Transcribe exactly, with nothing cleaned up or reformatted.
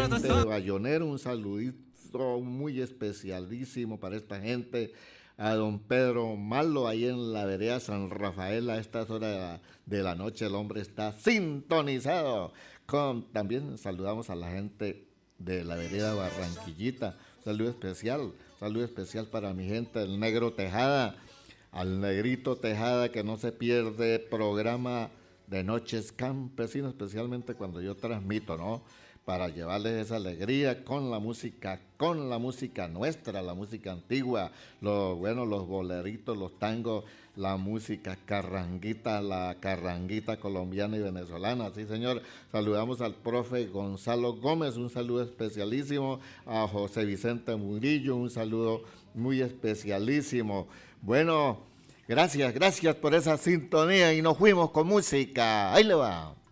gente de Bayonero, un saludito muy especialísimo para esta gente, a don Pedro Malo, ahí en la vereda San Rafael, a estas horas de la, de la noche el hombre está sintonizado. Con, también saludamos a la gente de la vereda Barranquillita, saludo especial, saludo especial para mi gente, el Negro Tejada, al Negrito Tejada, que no se pierde programa de Noches Campesinas, especialmente cuando yo transmito, ¿no? Para llevarles esa alegría con la música, con la música nuestra, la música antigua, los, bueno, los boleritos, los tangos, la música carranguita, la carranguita colombiana y venezolana, sí señor. Saludamos al profe Gonzalo Gómez, un saludo especialísimo, a José Vicente Murillo, un saludo muy especialísimo. Bueno, gracias, gracias por esa sintonía y nos fuimos con música. Ahí le va.